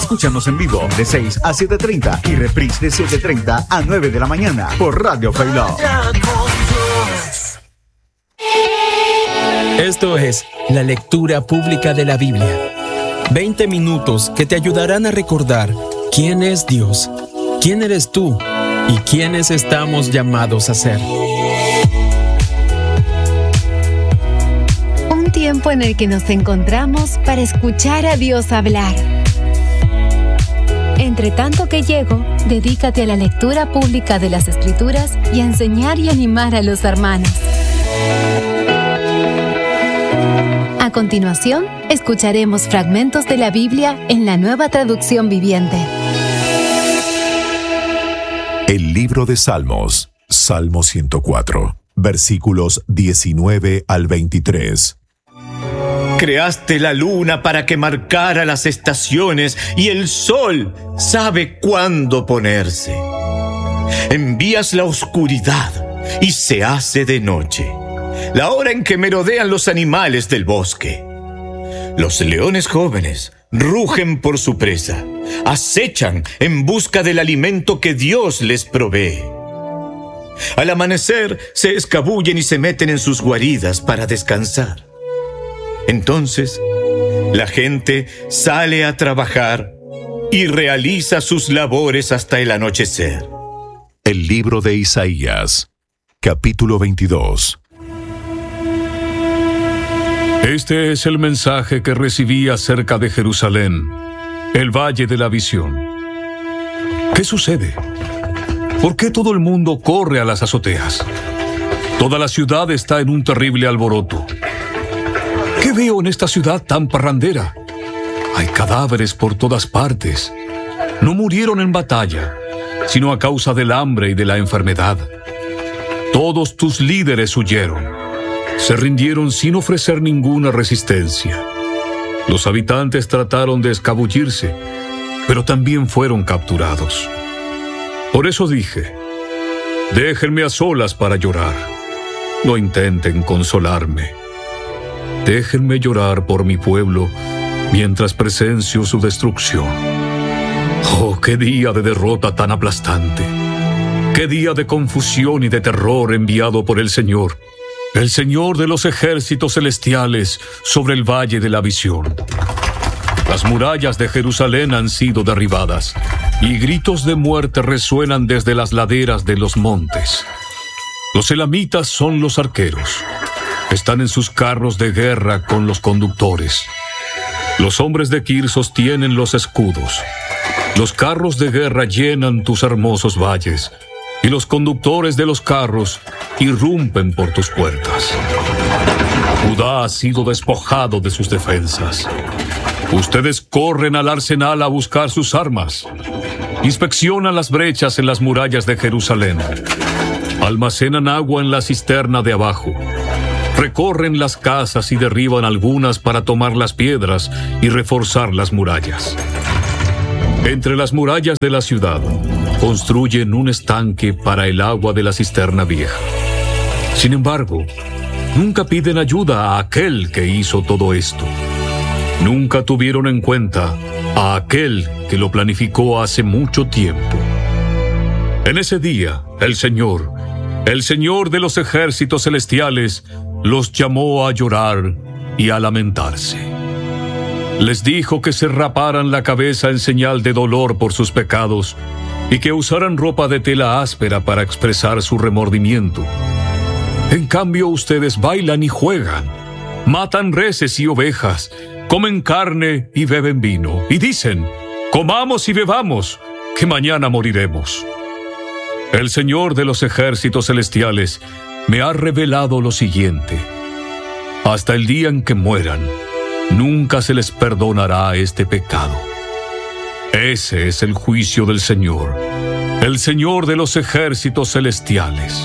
Escúchanos en vivo de 6 a 7:30 y reprise de 7:30 a 9 de la mañana por Radio Failó. Esto es la lectura pública de la Biblia. 20 minutos que te ayudarán a recordar quién es Dios, quién eres tú y quiénes estamos llamados a ser. Un tiempo en el que nos encontramos para escuchar a Dios hablar. Entre tanto que llego, dedícate a la lectura pública de las Escrituras y a enseñar y animar a los hermanos. A continuación, escucharemos fragmentos de la Biblia en la Nueva Traducción Viviente. El libro de Salmos, Salmo 104, versículos 19 al 23. Creaste la luna para que marcara las estaciones y el sol sabe cuándo ponerse. Envías la oscuridad y se hace de noche, la hora en que merodean los animales del bosque. Los leones jóvenes rugen por su presa, acechan en busca del alimento que Dios les provee. Al amanecer se escabullen y se meten en sus guaridas para descansar. Entonces, la gente sale a trabajar y realiza sus labores hasta el anochecer. El libro de Isaías, capítulo 22. Este es el mensaje que recibí acerca de Jerusalén, el valle de la visión. ¿Qué sucede? ¿Por qué todo el mundo corre a las azoteas? Toda la ciudad está en un terrible alboroto. ¿Qué veo en esta ciudad tan parrandera? Hay cadáveres por todas partes. No murieron en batalla, sino a causa del hambre y de la enfermedad. Todos tus líderes huyeron. Se rindieron sin ofrecer ninguna resistencia. Los habitantes trataron de escabullirse, pero también fueron capturados. Por eso dije, déjenme a solas para llorar. No intenten consolarme. Déjenme llorar por mi pueblo mientras presencio su destrucción. Oh, qué día de derrota tan aplastante. Qué día de confusión y de terror enviado por el Señor de los ejércitos celestiales sobre el valle de la visión. Las murallas de Jerusalén han sido derribadas y gritos de muerte resuenan desde las laderas de los montes. Los elamitas son los arqueros. Están en sus carros de guerra con los conductores. Los hombres de Kir sostienen los escudos. Los carros de guerra llenan tus hermosos valles, y los conductores de los carros irrumpen por tus puertas. Judá ha sido despojado de sus defensas. Ustedes corren al arsenal a buscar sus armas. Inspeccionan las brechas en las murallas de Jerusalén. Almacenan agua en la cisterna de abajo. Recorren las casas y derriban algunas para tomar las piedras y reforzar las murallas. Entre las murallas de la ciudad, construyen un estanque para el agua de la cisterna vieja. Sin embargo, nunca piden ayuda a aquel que hizo todo esto. Nunca tuvieron en cuenta a aquel que lo planificó hace mucho tiempo. En ese día, el Señor de los ejércitos celestiales, los llamó a llorar y a lamentarse. Les dijo que se raparan la cabeza en señal de dolor por sus pecados y que usaran ropa de tela áspera para expresar su remordimiento. En cambio, ustedes bailan y juegan, matan reses y ovejas, comen carne y beben vino, y dicen, comamos y bebamos, que mañana moriremos. El Señor de los ejércitos celestiales me ha revelado lo siguiente. Hasta el día en que mueran, nunca se les perdonará este pecado. Ese es el juicio del Señor, el Señor de los ejércitos celestiales.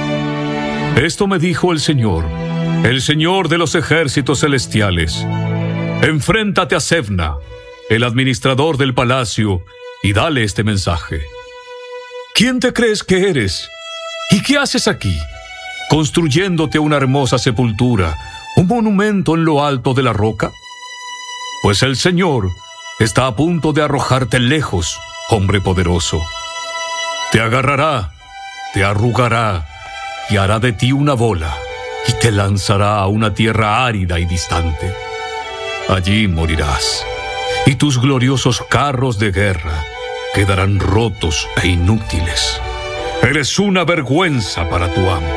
Esto me dijo el Señor de los ejércitos celestiales. Enfréntate a Sebna, el administrador del palacio, y dale este mensaje. ¿Quién te crees que eres? ¿Y qué haces aquí? Construyéndote una hermosa sepultura, un monumento en lo alto de la roca. Pues el Señor está a punto de arrojarte lejos, hombre poderoso. Te agarrará, te arrugará y hará de ti una bola y te lanzará a una tierra árida y distante. Allí morirás y tus gloriosos carros de guerra quedarán rotos e inútiles. Eres una vergüenza para tu amo.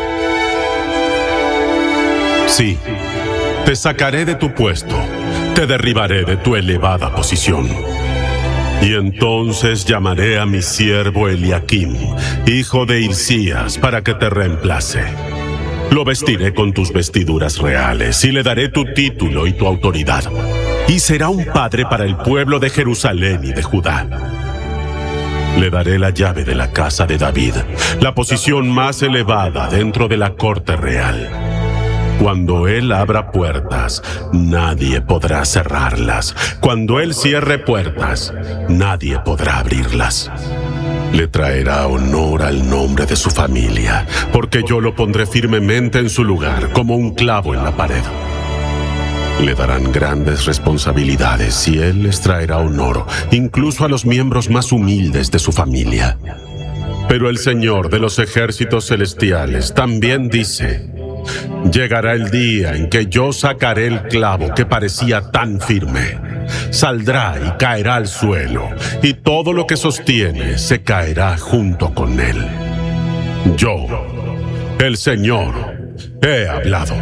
Sí, te sacaré de tu puesto, te derribaré de tu elevada posición. Y entonces llamaré a mi siervo Eliaquim, hijo de Hilcías, para que te reemplace. Lo vestiré con tus vestiduras reales y le daré tu título y tu autoridad. Y será un padre para el pueblo de Jerusalén y de Judá. Le daré la llave de la casa de David, la posición más elevada dentro de la corte real. Cuando él abra puertas, nadie podrá cerrarlas. Cuando él cierre puertas, nadie podrá abrirlas. Le traerá honor al nombre de su familia, porque yo lo pondré firmemente en su lugar, como un clavo en la pared. Le darán grandes responsabilidades y él les traerá honor, incluso a los miembros más humildes de su familia. Pero el Señor de los ejércitos celestiales también dice: llegará el día en que yo sacaré el clavo que parecía tan firme. Saldrá y caerá al suelo, y todo lo que sostiene se caerá junto con él. Yo, el Señor, he hablado.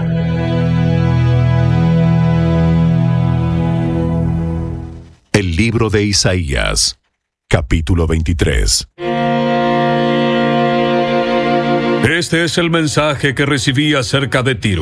El libro de Isaías, capítulo 23. Este es el mensaje que recibí acerca de Tiro.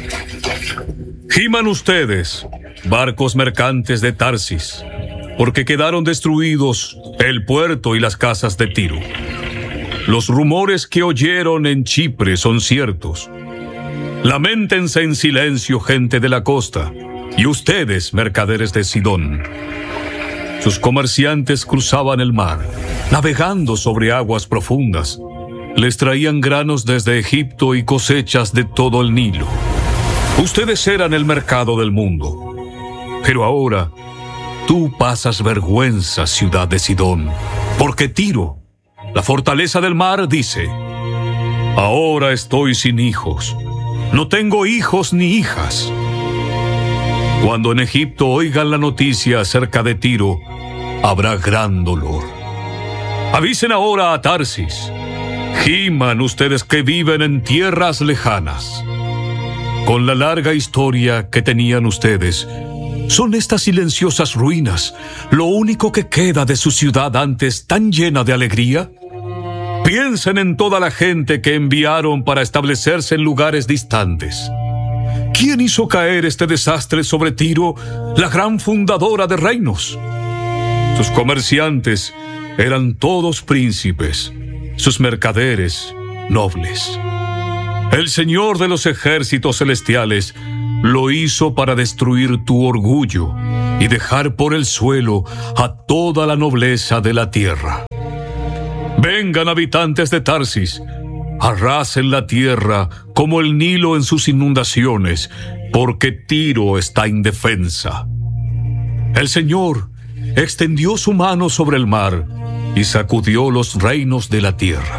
Giman ustedes, barcos mercantes de Tarsis, porque quedaron destruidos el puerto y las casas de Tiro. Los rumores que oyeron en Chipre son ciertos. Lamentense en silencio, gente de la costa, y ustedes, mercaderes de Sidón. Sus comerciantes cruzaban el mar, navegando sobre aguas profundas. Les traían granos desde Egipto y cosechas de todo el Nilo. Ustedes eran el mercado del mundo. Pero ahora, tú pasas vergüenza, ciudad de Sidón, porque Tiro, la fortaleza del mar, dice: ahora estoy sin hijos, no tengo hijos ni hijas. Cuando en Egipto oigan la noticia acerca de Tiro, habrá gran dolor. Avisen ahora a Tarsis. Giman ustedes que viven en tierras lejanas. Con la larga historia que tenían ustedes, ¿son estas silenciosas ruinas lo único que queda de su ciudad antes tan llena de alegría? Piensen en toda la gente que enviaron para establecerse en lugares distantes. ¿Quién hizo caer este desastre sobre Tiro, la gran fundadora de reinos? Sus comerciantes eran todos príncipes, sus mercaderes nobles. El Señor de los ejércitos celestiales lo hizo para destruir tu orgullo y dejar por el suelo a toda la nobleza de la tierra. Vengan, habitantes de Tarsis, arrasen la tierra como el Nilo en sus inundaciones, porque Tiro está indefensa. El Señor extendió su mano sobre el mar y sacudió los reinos de la tierra.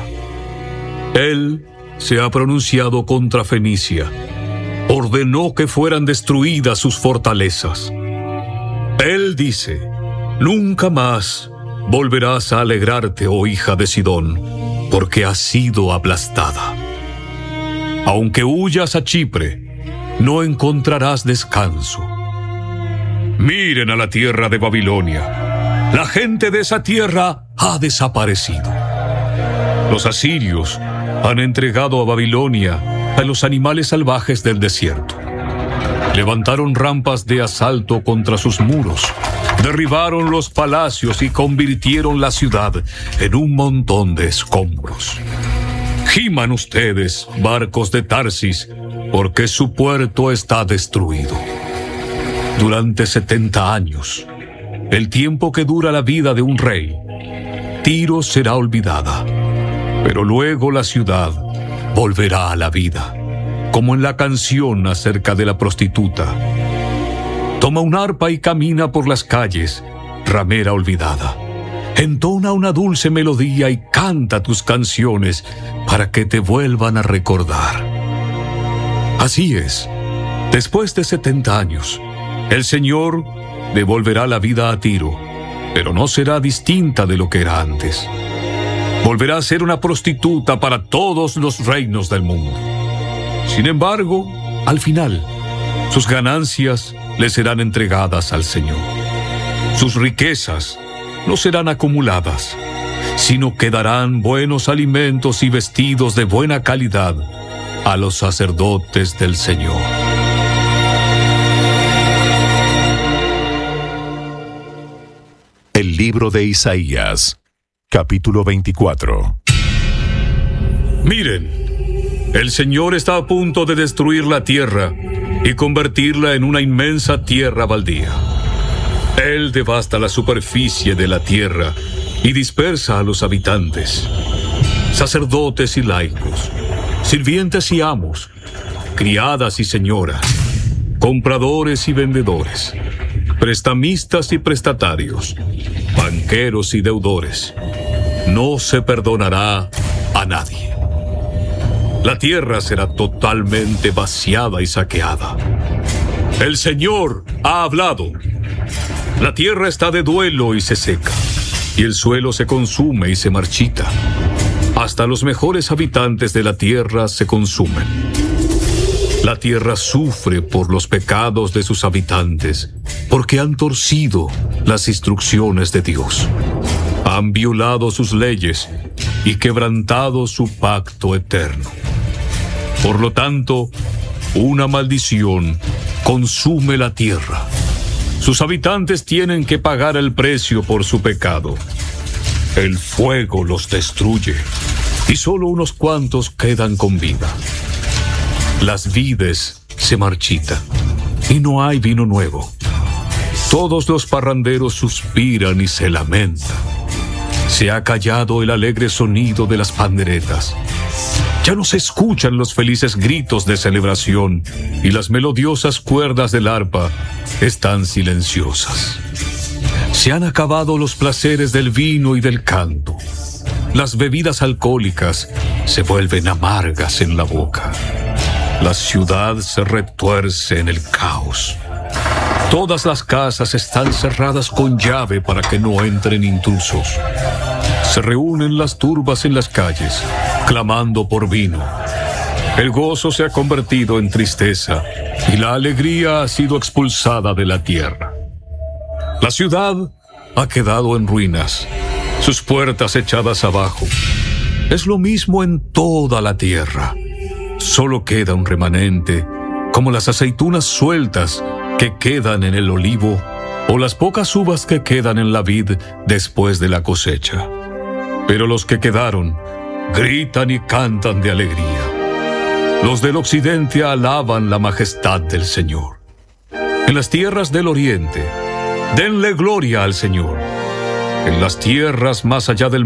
Él se ha pronunciado contra Fenicia, ordenó que fueran destruidas sus fortalezas. Él dice: nunca más volverás a alegrarte, oh hija de Sidón, porque has sido aplastada. Aunque huyas a Chipre, no encontrarás descanso. Miren a la tierra de Babilonia. La gente de esa tierra ha desaparecido. Los asirios han entregado a Babilonia a los animales salvajes del desierto. Levantaron rampas de asalto contra sus muros, derribaron los palacios y convirtieron la ciudad en un montón de escombros. Giman ustedes, barcos de Tarsis, porque su puerto está destruido. Durante 70 años, el tiempo que dura la vida de un rey, Tiro será olvidada, pero luego la ciudad volverá a la vida, como en la canción acerca de la prostituta. Toma un arpa y camina por las calles, ramera olvidada. Entona una dulce melodía y canta tus canciones para que te vuelvan a recordar. Así es, después de 70 años, el Señor devolverá la vida a Tiro, pero no será distinta de lo que era antes. Volverá a ser una prostituta para todos los reinos del mundo. Sin embargo, al final, sus ganancias le serán entregadas al Señor. Sus riquezas no serán acumuladas, sino que darán buenos alimentos y vestidos de buena calidad a los sacerdotes del Señor. El libro de Isaías, capítulo 24. Miren, el Señor está a punto de destruir la tierra y convertirla en una inmensa tierra baldía. Él devasta la superficie de la tierra y dispersa a los habitantes, sacerdotes y laicos, sirvientes y amos, criadas y señoras, compradores y vendedores, prestamistas y prestatarios, banqueros y deudores. No se perdonará a nadie. La tierra será totalmente vaciada y saqueada. El Señor ha hablado. La tierra está de duelo y se seca, y el suelo se consume y se marchita. Hasta los mejores habitantes de la tierra se consumen. La tierra sufre por los pecados de sus habitantes, porque han torcido las instrucciones de Dios. Han violado sus leyes y quebrantado su pacto eterno. Por lo tanto, una maldición consume la tierra. Sus habitantes tienen que pagar el precio por su pecado. El fuego los destruye y solo unos cuantos quedan con vida. Las vides se marchitan y no hay vino nuevo. Todos los parranderos suspiran y se lamentan. Se ha callado el alegre sonido de las panderetas. Ya no se escuchan los felices gritos de celebración y las melodiosas cuerdas del arpa están silenciosas. Se han acabado los placeres del vino y del canto. Las bebidas alcohólicas se vuelven amargas en la boca. La ciudad se retuerce en el caos. Todas las casas están cerradas con llave para que no entren intrusos. Se reúnen las turbas en las calles, clamando por vino. El gozo se ha convertido en tristeza y la alegría ha sido expulsada de la tierra. La ciudad ha quedado en ruinas, sus puertas echadas abajo. Es lo mismo en toda la tierra. Solo queda un remanente, como las aceitunas sueltas que quedan en el olivo o las pocas uvas que quedan en la vid después de la cosecha. Pero los que quedaron gritan y cantan de alegría. Los del occidente alaban la majestad del Señor. En las tierras del oriente, denle gloria al Señor. En las tierras más allá del